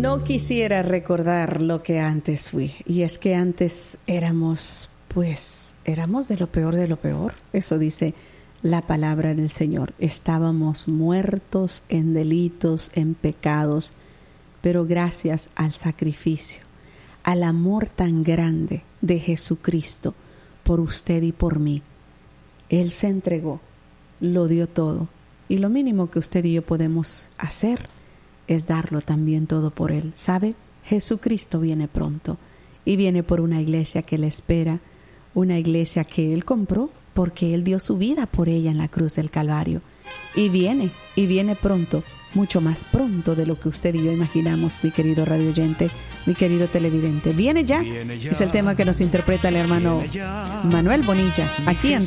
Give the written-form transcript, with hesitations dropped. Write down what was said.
No quisiera recordar lo que antes fui. Y es que antes éramos de lo peor de lo peor. Eso dice la palabra del Señor. Estábamos muertos en delitos, en pecados, pero gracias al sacrificio, al amor tan grande de Jesucristo por usted y por mí, Él se entregó, lo dio todo. Y lo mínimo que usted y yo podemos hacer es darlo también todo por Él. ¿Sabe? Jesucristo viene pronto y viene por una iglesia que le espera, una iglesia que Él compró porque Él dio su vida por ella en la cruz del Calvario. Y viene pronto, mucho más pronto de lo que usted y yo imaginamos, mi querido radio oyente, mi querido televidente. Viene ya. Es el tema que nos interpreta el hermano Manuel Bonilla, aquí en